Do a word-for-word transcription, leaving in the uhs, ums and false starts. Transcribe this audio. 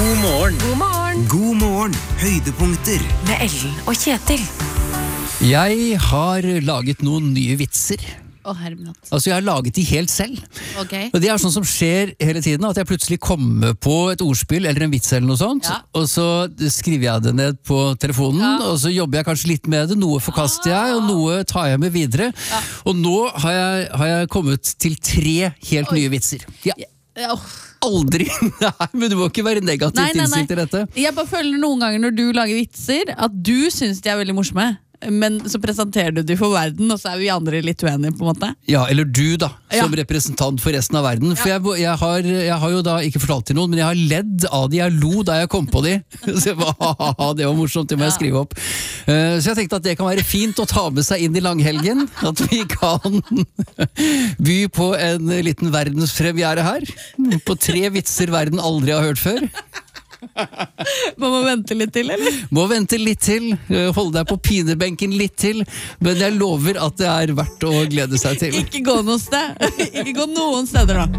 God morgen. God morgen. God morgen. Høydepunkter. Med Ellen og Kjetil. Jeg har laget noen nye vitser. Å, hermenatt. Altså, jeg har laget de helt selv. Ok. Og det er sånn som skjer hele tiden, at jeg plutselig kommer på et ordspill eller en vits eller noe sånt, Ja. og så skriver jeg det ned på telefonen, Ja. og så jobber jeg kanskje litt med det, noe forkaster jeg, og noe tar jeg med videre. Og nå har jeg, har jeg kommet til tre helt nye vitser. De har Ja, åh. aldri Nei, men du må ikke være negativt Nei, nei, nei. innsikt i dette. Jeg bare føler noen ganger når du lager vitser, at du synes de er veldig morsomme. Men så presenterer du de for verden, og så er vi andre litt uenige, på en måte. Ja, eller du da, som Ja. representant for resten av verden. For jeg, jeg, har, jeg har jo da ikke fortalt til noen, men jeg har ledd av de, jeg lo da jeg kom på de. Så jeg bare, haha, det var morsomt, det må jeg skrive opp. Eh, Så jeg tenkte at det kan være fint å ta med seg inn i langhelgen, at vi kan by på en liten verdenspremiere her, på tre vitser verden aldri har hørt før. Man må vente litt til, eller? Må vente litt til, eh, holde deg på pinebenken litt til, men jeg lover at det er verdt å glede seg til. Ikke gå noe sted. Ikke gå noen steder nå.